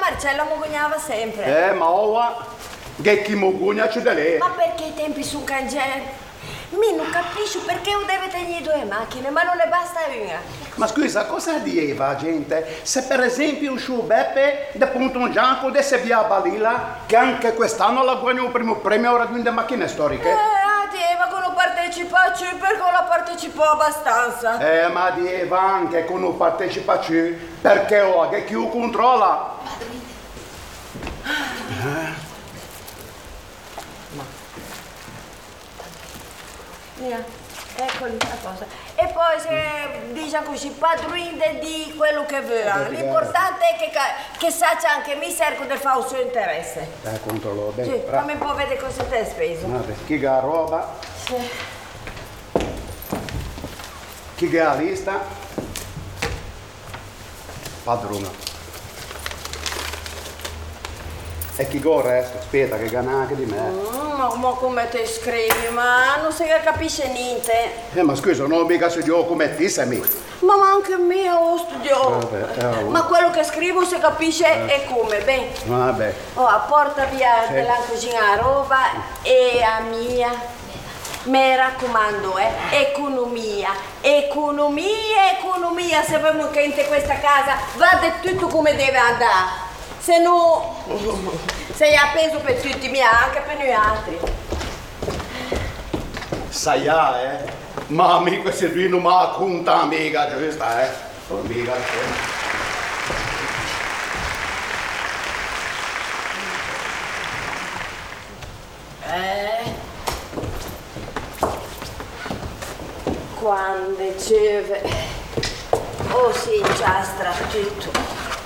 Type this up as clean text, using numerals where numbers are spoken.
Marcello mugugnava sempre. Ma ora, che chi mugugna ci da lei? Ma perché i tempi sono cambiati? Mi non capisco perché io devo tenere due macchine, ma non ne basta una. Ma scusa, cosa diceva gente? Se per esempio il suo Beppe da Punto Gianco desse via a Balila, che anche quest'anno la guadagna il primo premio ora di macchine storiche? Diceva che non partecipa più perché non partecipò abbastanza. Ma diceva anche che non partecipa più perché ora che chi lo controlla. Via, eccoli a cosa. E poi se dice così, padrone di quello che vuole. L'importante è che sappia anche mi cerco di fare il suo interesse. Controllo bene. Sì, fammi un po' vedere cosa ti hai speso. Vabbè, chi ha roba, Sì. chi ha la lista, padrona. E chi ha il resto, aspetta che gana anche di me. Ma come ti scrivi? Ma non si capisce niente. Ma scusa, non ho mica studiato come ti sei. Ma anche me ho studiato. Ma quello che scrivo si capisce è come, beh. Vabbè. Oh, porta via della cucina la roba e a mia. Mi raccomando, economia, economia. Sappiamo che in questa casa va tutto come deve andare. Se no, sei appeso per tutti, anche per noi altri. Sai, ma amico se lui non mi racconta mica, giusta, mica, Quando piove, si ingiastra tutto.